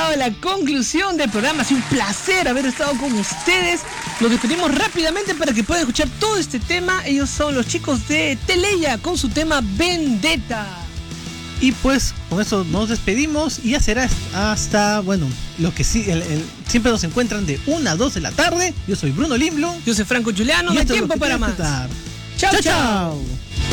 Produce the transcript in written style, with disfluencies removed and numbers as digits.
llegado a la conclusión del programa. Ha sido un placer haber estado con ustedes. Los despedimos rápidamente para que puedan escuchar todo este tema. Ellos son los chicos de Teleya con su tema Vendetta. Y pues con eso nos despedimos y ya será hasta, bueno, lo que sí, siempre nos encuentran de 1 a 2 de la tarde. Yo soy Bruno Limblum. Yo soy Franco Giuliano. No hay tiempo para más. Chao, chao.